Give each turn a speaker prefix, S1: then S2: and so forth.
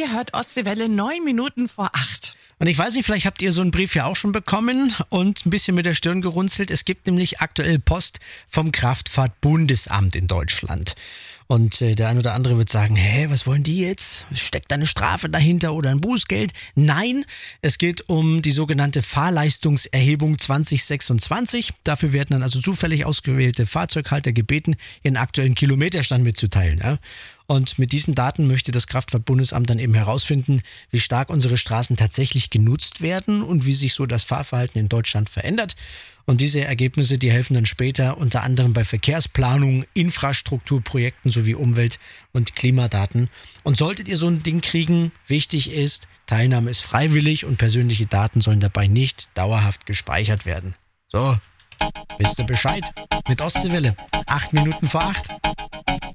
S1: Ihr hört Ostseewelle 9 Minuten vor 8.
S2: Und ich weiß nicht, vielleicht habt ihr so einen Brief ja auch schon bekommen und ein bisschen mit der Stirn gerunzelt. Es gibt nämlich aktuell Post vom Kraftfahrtbundesamt in Deutschland. Und der ein oder andere wird sagen, was wollen die jetzt? Steckt da eine Strafe dahinter oder ein Bußgeld? Nein, es geht um die sogenannte Fahrleistungserhebung 2026. Dafür werden dann also zufällig ausgewählte Fahrzeughalter gebeten, ihren aktuellen Kilometerstand mitzuteilen. Ja? Und mit diesen Daten möchte das Kraftfahrtbundesamt dann eben herausfinden, wie stark unsere Straßen tatsächlich genutzt werden und wie sich so das Fahrverhalten in Deutschland verändert. Und diese Ergebnisse, die helfen dann später unter anderem bei Verkehrsplanung, Infrastrukturprojekten sowie Umwelt- und Klimadaten. Und solltet ihr so ein Ding kriegen, wichtig ist, Teilnahme ist freiwillig und persönliche Daten sollen dabei nicht dauerhaft gespeichert werden. So, wisst ihr Bescheid? Mit Ostseewelle, 8 Minuten vor 8.